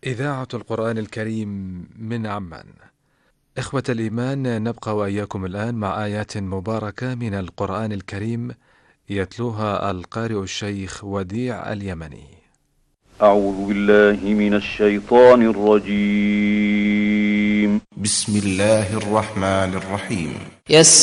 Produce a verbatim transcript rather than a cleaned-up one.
إذاعة القرآن الكريم من عمان. إخوة الإيمان، نبقى وإياكم الآن مع آيات مباركة من القرآن الكريم يتلوها القارئ الشيخ وديع اليمني. أعوذ بالله من الشيطان الرجيم. بسم الله الرحمن الرحيم. يس